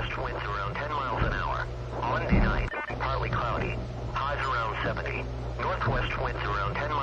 Southwest winds around 10 miles an hour. Monday night, partly cloudy. Highs around 70. Northwest winds around 10